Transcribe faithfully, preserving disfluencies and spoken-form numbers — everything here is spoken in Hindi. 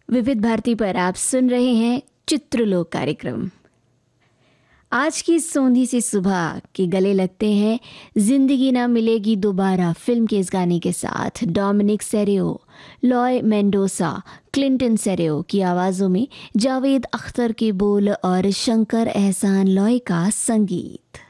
विविध भारती पर आप सुन रहे हैं चित्रलोक कार्यक्रम। आज की सोंधी सी सुबह के गले लगते हैं जिंदगी ना मिलेगी दोबारा फिल्म के इस गाने के साथ डोमिनिक सेरेओ, लॉय मेंडोसा, क्लिंटन सेरेओ की आवाज़ों में जावेद अख्तर के बोल और शंकर एहसान लॉय का संगीत।